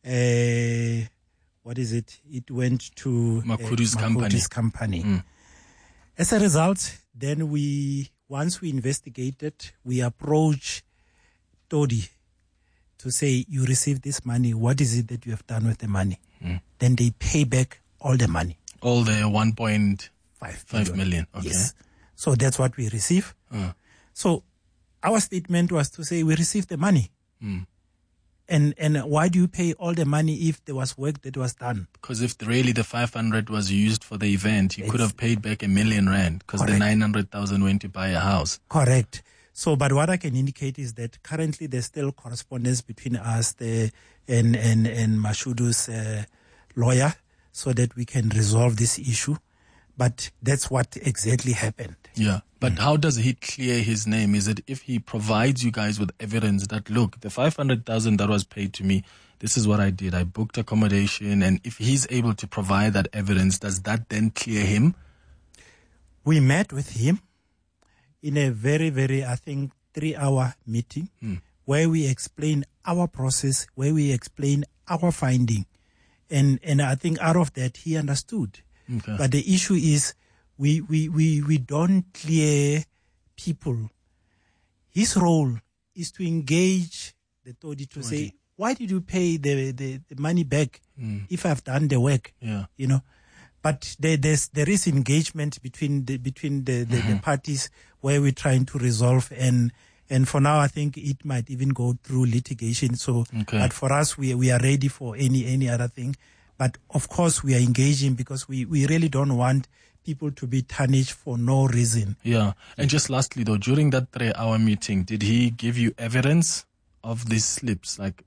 what is it? It went to Makhudu's company. As a result, then once we investigated, we approached Todi to say, you received this money. What is it that you have done with the money? Then they pay back all the money. All the 1.5 million. Okay. Yes. So that's what we receive. So our statement was to say we received the money. And why do you pay all the money if there was work that was done? Because if really the 500 was used for the event, you could have paid back R1 million because the 900,000 went to buy a house. Correct. So, but what I can indicate is that currently there's still correspondence between us and Mashudu's lawyer, so that we can resolve this issue. But that's what exactly happened. Yeah. But how does he clear his name? Is it if he provides you guys with evidence that, look, the 500,000 that was paid to me, this is what I did. I booked accommodation. And if he's able to provide that evidence, does that then clear him? We met with him in a very, very, I think, 3-hour meeting where we explain our process, where we explain our finding. And I think out of that, he understood. Okay. But the issue is we don't clear people. His role is to engage the Todi to say, why did you pay the money back if I've done the work? Yeah. You know. But there is engagement between the parties where we're trying to resolve, and for now I think it might even go through litigation. So, but for us we are ready for any other thing. But of course we are engaging because we really don't want people to be tarnished for no reason. Yeah. And just lastly though, during that 3-hour meeting, did he give you evidence of these slips, like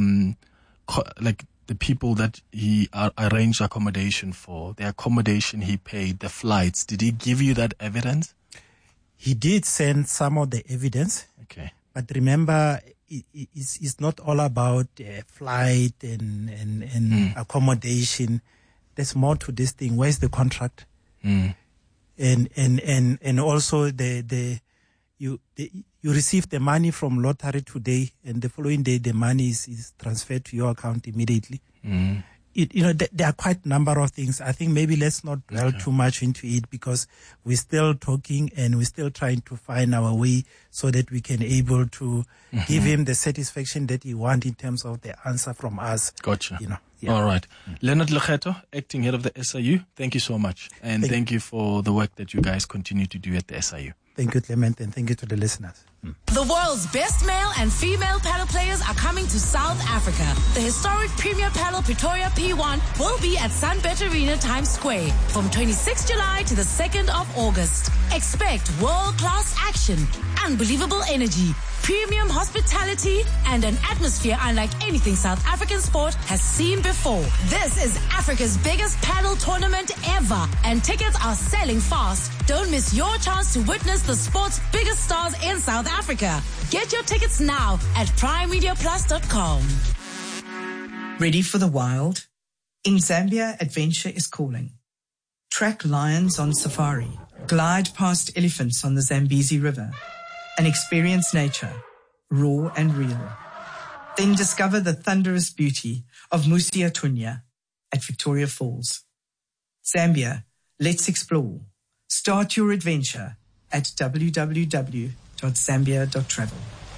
the people that he arranged accommodation for, the accommodation he paid, the flights? Did he give you that evidence? He did send some of the evidence. Okay. But remember, it's not all about flight and accommodation. There's more to this thing. Where's the contract? And also you receive the money from lottery today, and the following day the money is transferred to your account immediately. There are quite a number of things. I think maybe let's not dwell too much into it because we're still talking and we're still trying to find our way so that we can able to give him the satisfaction that he wants in terms of the answer from us. Gotcha. All right. Leonard Lekgetho, acting head of the SIU, thank you so much. And thank you for the work that you guys continue to do at the SIU. Thank you, Clement, and thank you to the listeners. The world's best male and female paddle players are coming to South Africa. The historic Premier Paddle Pretoria P1 will be at Sunbet Arena Times Square from 26 July to the 2nd of August. Expect world-class action, unbelievable energy, premium hospitality, and an atmosphere unlike anything South African sport has seen before. This is Africa's biggest paddle tournament ever, and tickets are selling fast. Don't miss your chance to witness the sport's biggest stars in South Africa. Get your tickets now at primemediaplus.com. Ready for the wild? In Zambia, adventure is calling. Track lions on safari, glide past elephants on the Zambezi River, and experience nature, raw and real. Then discover the thunderous beauty of Musia Tunya at Victoria Falls. Zambia, let's explore. Start your adventure at www.zambia.travel.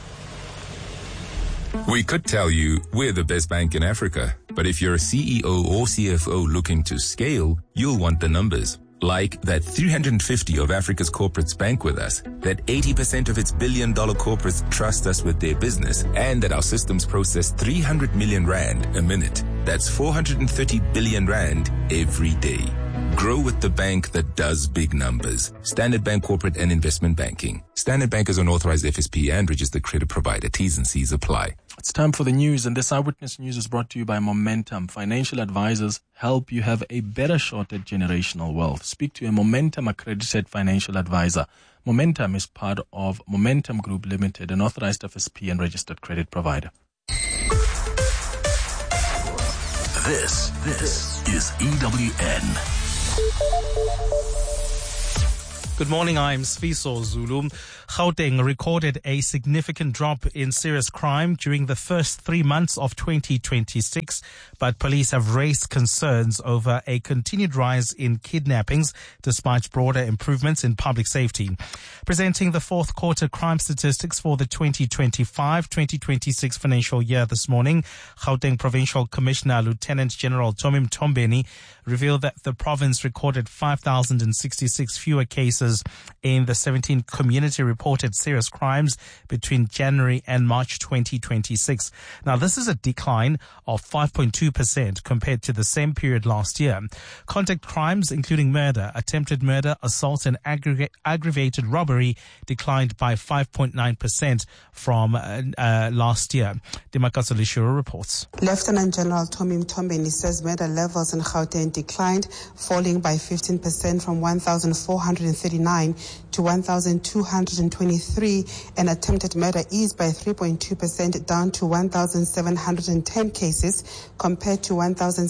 We could tell you we're the best bank in Africa, but if you're a CEO or CFO looking to scale, you'll want the numbers. Like that 350 of Africa's corporates bank with us, that 80% of its billion-dollar corporates trust us with their business, and that our systems process 300 million rand a minute. That's 430 billion rand every day. Grow with the bank that does big numbers. Standard Bank Corporate and Investment Banking. Standard Bank is an authorized FSP and registered credit provider. T's and C's apply. It's time for the news, and this Eyewitness News is brought to you by Momentum. Financial advisors help you have a better shot at generational wealth. Speak to a Momentum accredited financial advisor. Momentum is part of Momentum Group Limited, an authorized FSP and registered credit provider. This is EWN. Good morning, I'm Sfiso Zulu. Gauteng recorded a significant drop in serious crime during the first 3 months of 2026, but police have raised concerns over a continued rise in kidnappings despite broader improvements in public safety. Presenting the fourth quarter crime statistics for the 2025-2026 financial year this morning, Gauteng Provincial Commissioner Lieutenant General Tommy Mtombeni revealed that the province recorded 5,066 fewer cases in the 17 community reported serious crimes between January and March 2026. Now, this is a decline of 5.2% compared to the same period last year. Contact crimes, including murder, attempted murder, assault, and aggravated robbery declined by 5.9% from last year. Dimakatso Lishuru reports. Lieutenant General Tommy Mtombeni says murder levels in Gauteng declined, falling by 15% from 1,439 to 1,223, and attempted murder eased by 3.2% down to 1,710 cases compared to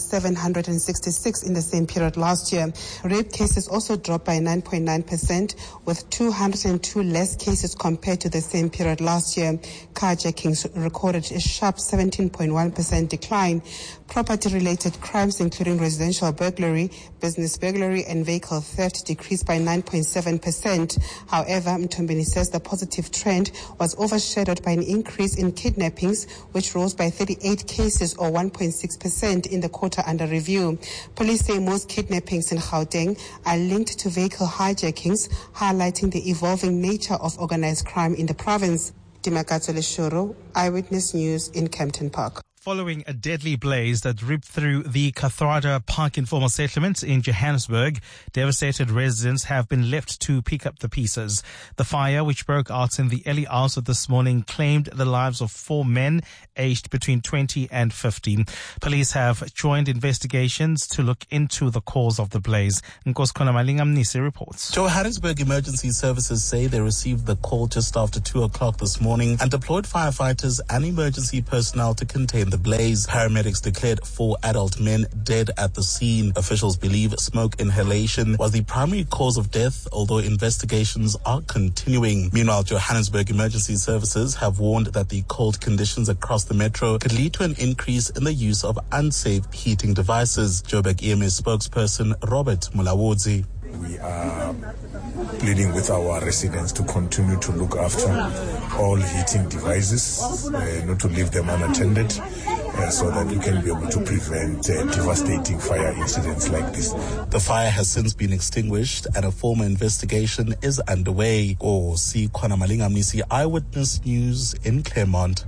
1,766 in the same period last year. Rape cases also dropped by 9.9% with 202 less cases compared to the same period last year. Carjackings recorded a sharp 17.1% decline. Property-related crimes, including residential burglary, business burglary, and vehicle theft, decreased by 9.7%. However, Mtombeni says the positive trend was overshadowed by an increase in kidnappings, which rose by 38 cases or 1.6% in the quarter under review. Police say most kidnappings in Gauteng are linked to vehicle hijackings, highlighting the evolving nature of organized crime in the province. Dimakatso Leshoro, Eyewitness News in Kempton Park. Following a deadly blaze that ripped through the Kathrada Park informal settlement in Johannesburg, devastated residents have been left to pick up the pieces. The fire, which broke out in the early hours of this morning, claimed the lives of 4 men aged between 20 and 50. Police have joined investigations to look into the cause of the blaze. Nkoskona Malingamnisi reports. Johannesburg Emergency Services say they received the call just after 2 o'clock this morning and deployed firefighters and emergency personnel to contain the blaze. Paramedics declared 4 adult men dead at the scene. Officials believe smoke inhalation was the primary cause of death, although investigations are continuing. Meanwhile, Johannesburg Emergency Services have warned that the cold conditions across the metro could lead to an increase in the use of unsafe heating devices. Joburg EMS spokesperson Robert Mulawodzi. We are pleading with our residents to continue to look after all heating devices, not to leave them unattended, so that we can be able to prevent devastating fire incidents like this. The fire has since been extinguished and a formal investigation is underway. Khona Malingamnisi, Eyewitness News in Claremont.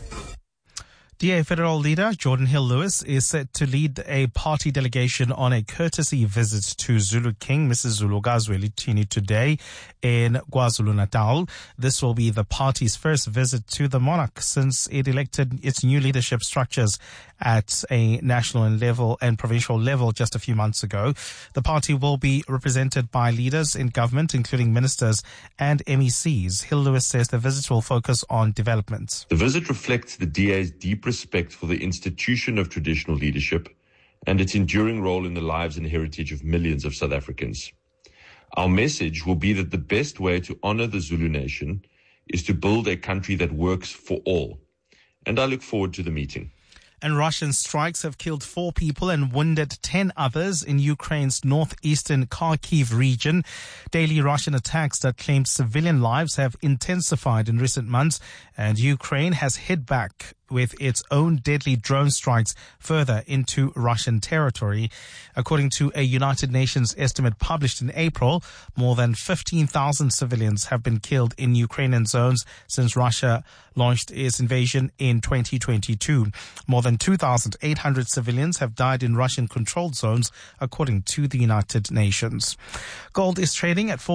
DA federal leader Jordan Hill-Lewis is set to lead a party delegation on a courtesy visit to Zulu King, Mrs. Zulukazwe Litini, today in KwaZulu-Natal. This will be the party's first visit to the monarch since it elected its new leadership structures at a national level and provincial level just a few months ago. The party will be represented by leaders in government, including ministers and MECs. Hill-Lewis says the visit will focus on development. The visit reflects the DA's deep respect for the institution of traditional leadership and its enduring role in the lives and heritage of millions of South Africans. Our message will be that the best way to honor the Zulu nation is to build a country that works for all. And I look forward to the meeting. And Russian strikes have killed 4 people and wounded 10 others in Ukraine's northeastern Kharkiv region. Daily Russian attacks that claimed civilian lives have intensified in recent months, and Ukraine has hit back with its own deadly drone strikes further into Russian territory. According to a United Nations estimate published in April, more than 15,000 civilians have been killed in Ukrainian zones since Russia launched its invasion in 2022. More than 2,800 civilians have died in Russian-controlled zones, according to the United Nations. Gold is trading at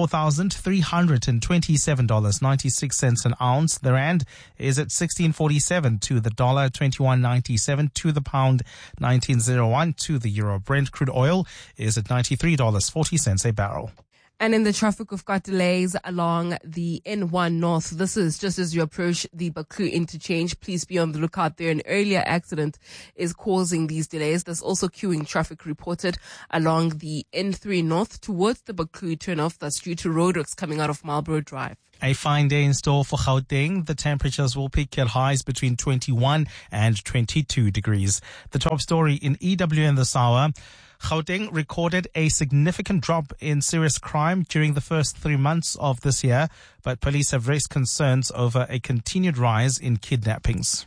$4,327.96 an ounce. The rand is at 16.47 to the dollar, 21.97 to the pound, 19.01 to the euro. Brent crude oil is at $93.40 a barrel. And in the traffic, we've got delays along the N1 North. This is just as you approach the Baku interchange. Please be on the lookout there. An earlier accident is causing these delays. There's also queuing traffic reported along the N3 North towards the Baku turnoff. That's due to roadworks coming out of Marlborough Drive. A fine day in store for Gauteng. The temperatures will peak at highs between 21 and 22 degrees. The top story in EWN this hour. Gauteng recorded a significant drop in serious crime during the first 3 months of this year, but police have raised concerns over a continued rise in kidnappings.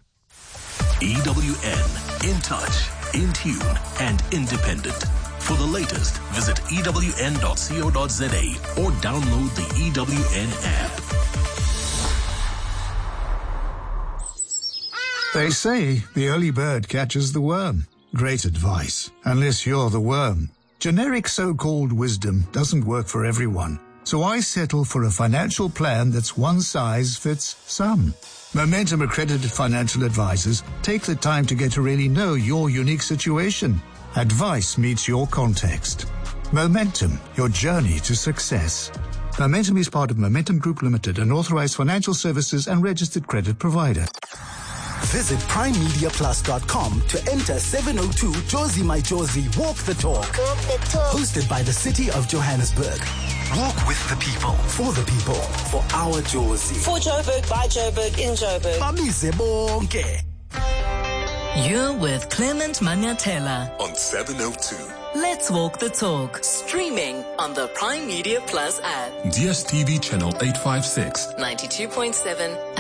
EWN, in touch, in tune, and independent. For the latest, visit ewn.co.za or download the EWN app. They say the early bird catches the worm. Great advice, unless you're the worm. Generic so-called wisdom doesn't work for everyone, so I settle for a financial plan that's one size fits some. Momentum accredited financial advisors take the time to get to really know your unique situation. Advice meets your context. Momentum, your journey to success. Momentum is part of Momentum Group Limited, an authorized financial services and registered credit provider. Visit primemediaplus.com to enter 702 Josie My Josie Walk the Talk. Hosted by the City of Johannesburg. Walk with the people, for the people, for our Josie. For Joburg, by Joburg, in Joburg. Bamise bonke. You're with Clement Manyatela on 702. Let's Walk the Talk. Streaming on the Prime Media Plus app. DSTV channel 856. 92.7